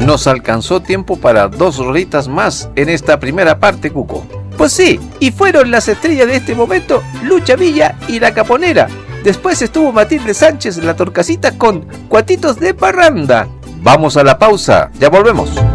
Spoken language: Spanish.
Nos alcanzó tiempo para 2 rolitas más en esta primera parte, Cuco. Pues sí, y fueron las estrellas de este momento Lucha Villa y La Caponera. Después estuvo Matilde Sánchez, La Torcasita con Cuatitos de Parranda. Vamos a la pausa, ya volvemos.